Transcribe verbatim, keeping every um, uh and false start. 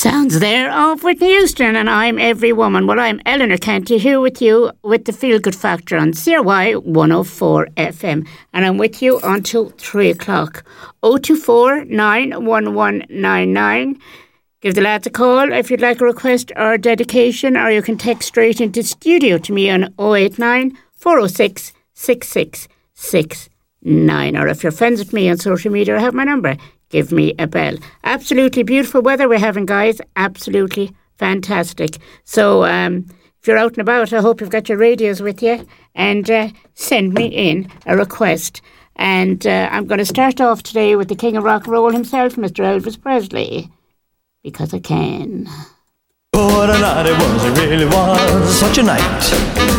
Sounds there of Whitney Houston, and I'm Every Woman. Well, I'm Eleanor Canty here with you with the Feel Good Factor on C R Y one oh four F M, and I'm with you until three o'clock. oh two four, nine one one nine nine. Give the lads a call if you'd like a request or dedication, or you can text straight into studio to me on oh eight nine, four oh six, six six six nine. Or if you're friends with me on social media or have my number, give me a bell. Absolutely beautiful weather we're having, guys. Absolutely fantastic. So um, if you're out and about, I hope you've got your radios with you, and uh, send me in a request. And uh, I'm going to start off today with the king of rock and roll himself, Mister Elvis Presley, because I can. Oh, what a night it was, it really was such a night.